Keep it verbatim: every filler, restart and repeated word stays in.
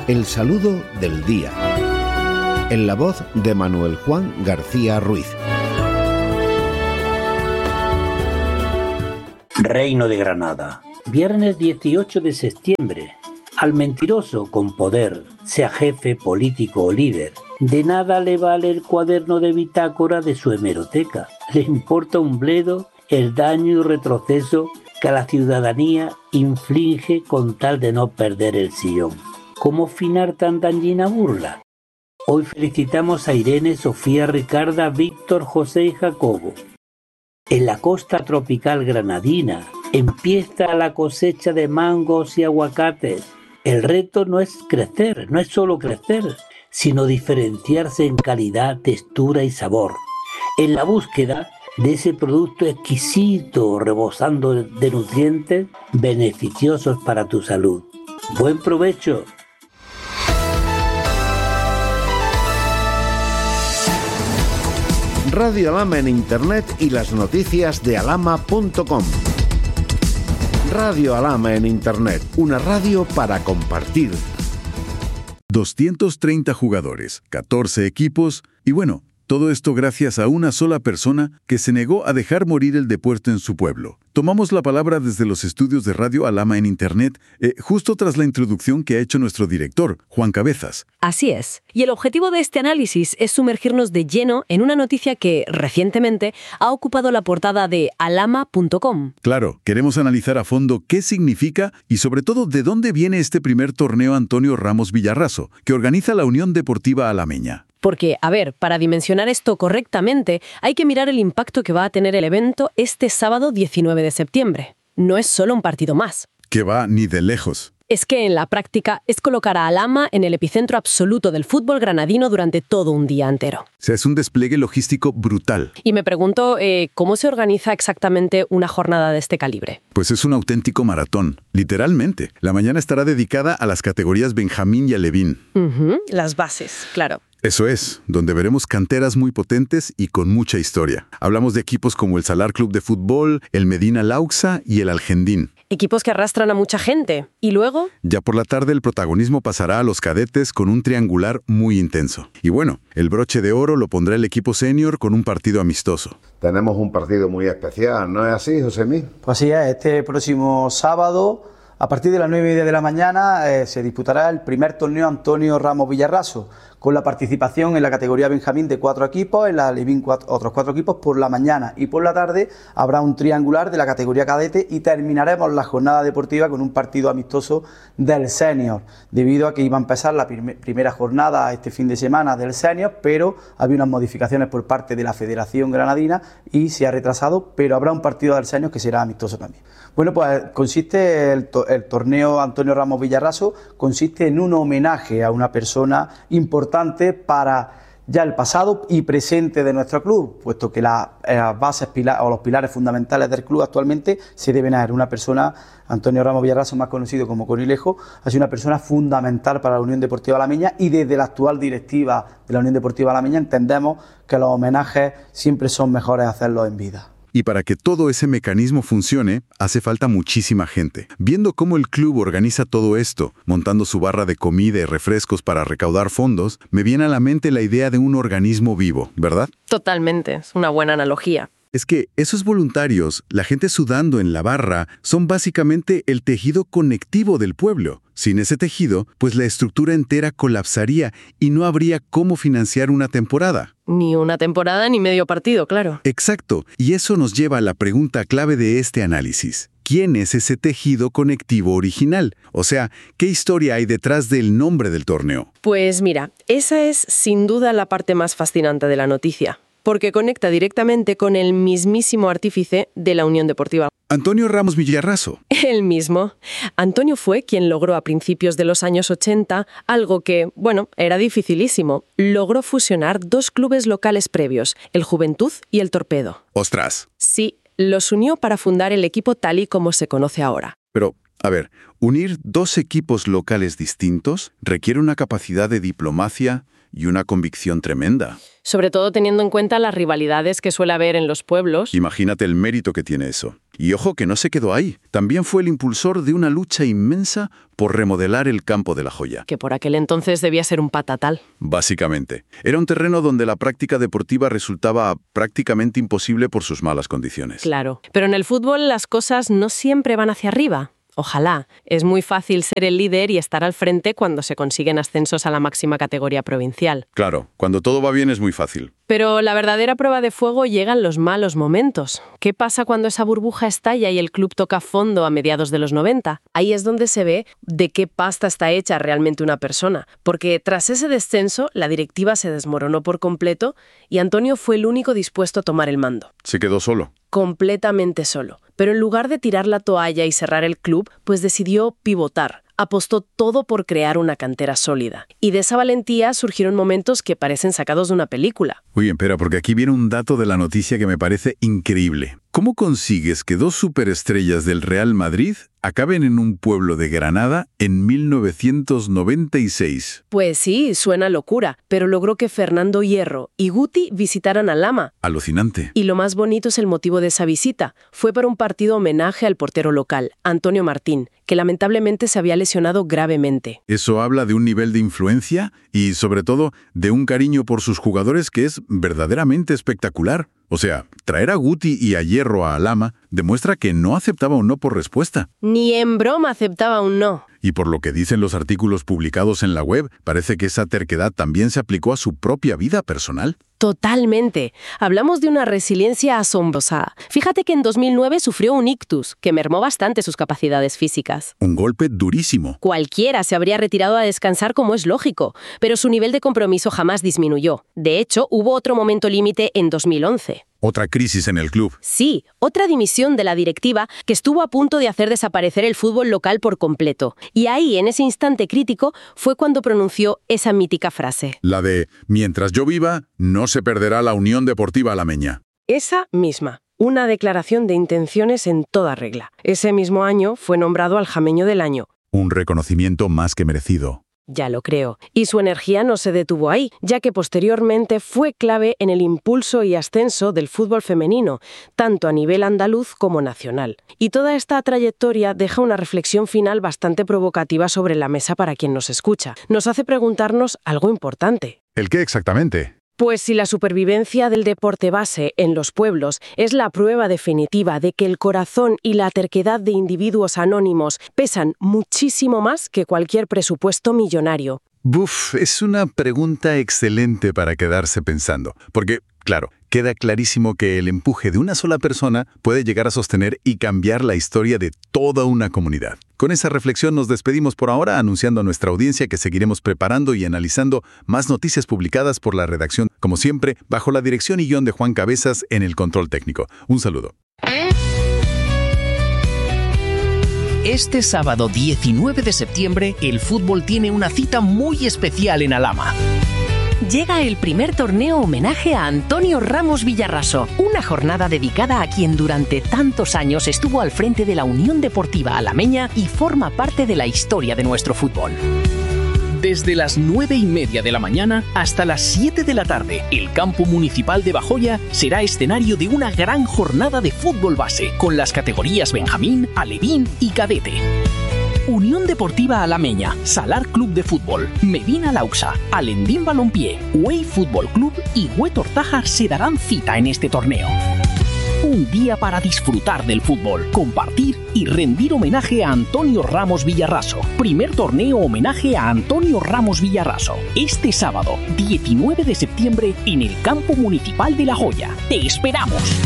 El saludo del día. En la voz de Manuel Juan García Ruiz. Reino de Granada. Viernes dieciocho de septiembre. Al mentiroso con poder, sea jefe, político o líder, de nada le vale el cuaderno de bitácora de su hemeroteca. Le importa un bledo el daño y retroceso que a la ciudadanía inflige con tal de no perder el sillón. ¿Cómo finar tan dañina burla? Hoy felicitamos a Irene, Sofía, Ricarda, Víctor, José y Jacobo. En la costa tropical granadina empieza la cosecha de mangos y aguacates. El reto no es crecer, no es solo crecer, sino diferenciarse en calidad, textura y sabor. En la búsqueda de ese producto exquisito, rebosando de nutrientes beneficiosos para tu salud. ¡Buen provecho! Radio Alhama en Internet y las noticias de alhama punto com. Radio Alhama en Internet, una radio para compartir. doscientos treinta jugadores, catorce equipos y bueno, todo esto gracias a una sola persona que se negó a dejar morir el deporte en su pueblo. Tomamos la palabra desde los estudios de Radio Alhama en Internet, eh, justo tras la introducción que ha hecho nuestro director, Juan Cabezas. Así es. Y el objetivo de este análisis es sumergirnos de lleno en una noticia que, recientemente, ha ocupado la portada de alhama punto com. Claro, queremos analizar a fondo qué significa y sobre todo de dónde viene este primer torneo Antonio Ramos Villarraso, que organiza la Unión Deportiva Alameña. Porque, a ver, para dimensionar esto correctamente, hay que mirar el impacto que va a tener el evento este sábado diecinueve de septiembre. No es solo un partido más. Que va ni de lejos. Es que en la práctica es colocar a Alhama en el epicentro absoluto del fútbol granadino durante todo un día entero. O sea, es un despliegue logístico brutal. Y me pregunto, eh, ¿cómo se organiza exactamente una jornada de este calibre? Pues es un auténtico maratón, literalmente. La mañana estará dedicada a las categorías Benjamín y Alevín. Uh-huh, las bases, claro. Eso es, donde veremos canteras muy potentes y con mucha historia. Hablamos de equipos como el Salar Club de Fútbol, el Medina Lauxa y el Algendín. Equipos que arrastran a mucha gente. ¿Y luego? Ya por la tarde el protagonismo pasará a los cadetes con un triangular muy intenso. Y bueno, el broche de oro lo pondrá el equipo senior con un partido amistoso. Tenemos un partido muy especial, ¿no es así, Josemí? Pues así es, este próximo sábado, a partir de las nueve y media de la mañana, eh, se disputará el primer torneo Antonio Ramos Villarraso, con la participación en la categoría Benjamín de cuatro equipos, en la Alevín cuatro, otros cuatro equipos por la mañana, y por la tarde habrá un triangular de la categoría cadete y terminaremos la jornada deportiva con un partido amistoso del senior, debido a que iba a empezar la prim- primera jornada este fin de semana del senior, pero había unas modificaciones por parte de la Federación Granadina y se ha retrasado, pero habrá un partido del senior que será amistoso también. Bueno, pues consiste el, to- el torneo Antonio Ramos Villarraso, consiste en un homenaje a una persona importante para ya el pasado y presente de nuestro club, puesto que las eh, bases pila- o los pilares fundamentales del club actualmente se deben a él. Una persona, Antonio Ramos Villarraso, más conocido como Conilejo, ha sido una persona fundamental para la Unión Deportiva Alameña, y desde la actual directiva de la Unión Deportiva Alameña entendemos que los homenajes siempre son mejores hacerlos en vida. Y para que todo ese mecanismo funcione, hace falta muchísima gente. Viendo cómo el club organiza todo esto, montando su barra de comida y refrescos para recaudar fondos, me viene a la mente la idea de un organismo vivo, ¿verdad? Totalmente, es una buena analogía. Es que esos voluntarios, la gente sudando en la barra, son básicamente el tejido conectivo del pueblo. Sin ese tejido, pues la estructura entera colapsaría y no habría cómo financiar una temporada. Ni una temporada ni medio partido, claro. Exacto, y eso nos lleva a la pregunta clave de este análisis. ¿Quién es ese tejido conectivo original? O sea, ¿qué historia hay detrás del nombre del torneo? Pues mira, esa es sin duda la parte más fascinante de la noticia, porque conecta directamente con el mismísimo artífice de la Unión Deportiva. Antonio Ramos Villarraso. El mismo. Antonio fue quien logró a principios de los años ochenta algo que, bueno, era dificilísimo. Logró fusionar dos clubes locales previos, el Juventud y el Torpedo. ¡Ostras! Sí, los unió para fundar el equipo tal y como se conoce ahora. Pero, a ver, unir dos equipos locales distintos requiere una capacidad de diplomacia y una convicción tremenda. Sobre todo teniendo en cuenta las rivalidades que suele haber en los pueblos. Imagínate el mérito que tiene eso. Y ojo que no se quedó ahí. También fue el impulsor de una lucha inmensa por remodelar el campo de La Joya. Que por aquel entonces debía ser un patatal. Básicamente. Era un terreno donde la práctica deportiva resultaba prácticamente imposible por sus malas condiciones. Claro. Pero en el fútbol las cosas no siempre van hacia arriba. Ojalá. Es muy fácil ser el líder y estar al frente cuando se consiguen ascensos a la máxima categoría provincial. Claro, cuando todo va bien es muy fácil. Pero la verdadera prueba de fuego llega en los malos momentos. ¿Qué pasa cuando esa burbuja estalla y el club toca fondo a mediados de los noventa? Ahí es donde se ve de qué pasta está hecha realmente una persona. Porque tras ese descenso, la directiva se desmoronó por completo y Antonio fue el único dispuesto a tomar el mando. Se quedó solo. Completamente solo. Pero en lugar de tirar la toalla y cerrar el club, pues decidió pivotar. Apostó todo por crear una cantera sólida. Y de esa valentía surgieron momentos que parecen sacados de una película. Oye, espera, porque aquí viene un dato de la noticia que me parece increíble. ¿Cómo consigues que dos superestrellas del Real Madrid acaben en un pueblo de Granada en mil novecientos noventa y seis? Pues sí, suena locura, pero logró que Fernando Hierro y Guti visitaran a Lama. Alucinante. Y lo más bonito es el motivo de esa visita. Fue para un partido homenaje al portero local, Antonio Martín, que lamentablemente se había lesionado gravemente. Eso habla de un nivel de influencia y, sobre todo, de un cariño por sus jugadores que es verdaderamente espectacular. O sea, traer a Guti y a Hierro a Lama demuestra que no aceptaba un no por respuesta. Ni en broma aceptaba un no. Y por lo que dicen los artículos publicados en la web, parece que esa terquedad también se aplicó a su propia vida personal. Totalmente. Hablamos de una resiliencia asombrosa. Fíjate que en dos mil nueve sufrió un ictus, que mermó bastante sus capacidades físicas. Un golpe durísimo. Cualquiera se habría retirado a descansar como es lógico, pero su nivel de compromiso jamás disminuyó. De hecho, hubo otro momento límite en dos mil once. Otra crisis en el club. Sí, otra dimisión de la directiva que estuvo a punto de hacer desaparecer el fútbol local por completo. Y ahí, en ese instante crítico, fue cuando pronunció esa mítica frase. La de, mientras yo viva, no se perderá la Unión Deportiva Alameña. Esa misma. Una declaración de intenciones en toda regla. Ese mismo año fue nombrado Aljameño del Año. Un reconocimiento más que merecido. Ya lo creo. Y su energía no se detuvo ahí, ya que posteriormente fue clave en el impulso y ascenso del fútbol femenino, tanto a nivel andaluz como nacional. Y toda esta trayectoria deja una reflexión final bastante provocativa sobre la mesa para quien nos escucha. Nos hace preguntarnos algo importante. ¿El qué exactamente? Pues si la supervivencia del deporte base en los pueblos es la prueba definitiva de que el corazón y la terquedad de individuos anónimos pesan muchísimo más que cualquier presupuesto millonario. Buf, es una pregunta excelente para quedarse pensando, porque, claro, queda clarísimo que el empuje de una sola persona puede llegar a sostener y cambiar la historia de toda una comunidad. Con esa reflexión nos despedimos por ahora, anunciando a nuestra audiencia que seguiremos preparando y analizando más noticias publicadas por la redacción, como siempre, bajo la dirección y guión de Juan Cabezas en el control técnico. Un saludo. Este sábado diecinueve de septiembre, el fútbol tiene una cita muy especial en Alhama. Llega el primer torneo homenaje a Antonio Ramos Villarraso, una jornada dedicada a quien durante tantos años estuvo al frente de la Unión Deportiva Alameña y forma parte de la historia de nuestro fútbol. Desde las nueve y media de la mañana hasta las siete de la tarde, el campo municipal de Bajoya será escenario de una gran jornada de fútbol base, con las categorías Benjamín, Alevín y Cadete. Unión Deportiva Alameña, Salar Club de Fútbol, Medina Lausa, Alendín Balompié, Way Fútbol Club y Huetortájar se darán cita en este torneo. Un día para disfrutar del fútbol, compartir y rendir homenaje a Antonio Ramos Villarraso. Primer torneo homenaje a Antonio Ramos Villarraso. Este sábado, diecinueve de septiembre, en el campo municipal de La Joya. ¡Te esperamos!